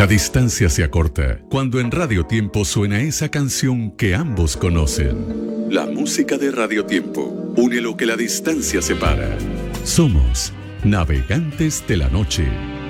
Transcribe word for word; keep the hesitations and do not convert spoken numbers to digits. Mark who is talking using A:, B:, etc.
A: La distancia se acorta cuando en Radio Tiempo suena esa canción que ambos conocen. La música de Radio Tiempo une lo que la distancia separa. Somos Navegantes de la Noche.